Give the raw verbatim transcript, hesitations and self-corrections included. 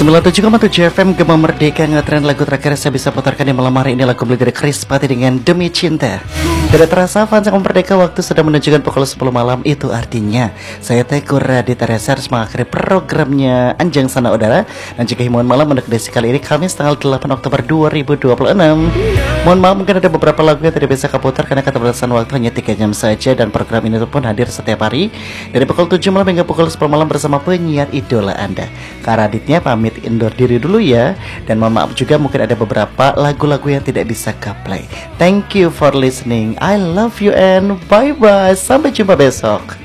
sembilan puluh tujuh koma tujuh F M Gema Merdeka, ngetren lagu terakhir saya bisa putarkan di malam hari ini, lagu beli dari Chris Patti dengan Demi Cinta. Tidak terasa fans yang merdeka, waktu sudah menunjukkan pukul sepuluh malam. Itu artinya saya Teguh Raditya Reza harus mengakhiri programnya Anjang Sana Udara. Dan jika himbauan malam untuk edisi kali ini Kamis tanggal delapan Oktober dua ribu dua puluh enam. Mohon maaf, mungkin ada beberapa lagu yang tidak bisa keputar karena keterbatasan waktu hanya tiga jam saja. Dan program ini pun hadir setiap hari dari pukul tujuh malam hingga pukul sepuluh malam bersama penyiar idola Anda. Kak Raditnya pamit indoor diri dulu ya. Dan mohon maaf juga mungkin ada beberapa lagu-lagu yang tidak bisa ke-play. Thank you for listening. I love you and bye-bye. Sampai jumpa besok.